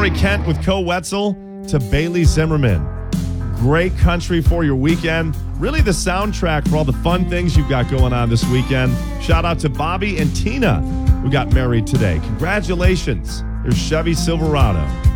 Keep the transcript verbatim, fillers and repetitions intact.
Corey Kent with Co Wetzel to Bailey Zimmerman. Great country for your weekend. Really the soundtrack for all the fun things you've got going on this weekend. Shout out to Bobby and Tina who got married today. Congratulations. There's Chevy Silverado.